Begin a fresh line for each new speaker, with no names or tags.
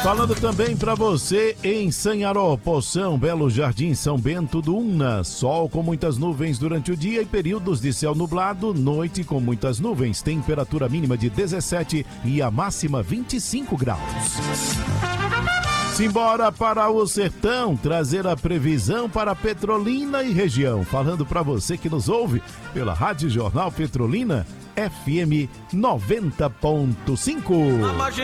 Falando também para você em Sanharó, Poção, Belo Jardim, São Bento do Una. Sol com muitas nuvens durante o dia e períodos de céu nublado, noite com muitas nuvens. Temperatura mínima de 17 e a máxima 25 graus. Simbora para o sertão, trazer a previsão para Petrolina e região. Falando para você que nos ouve pela Rádio Jornal Petrolina, FM 90.5.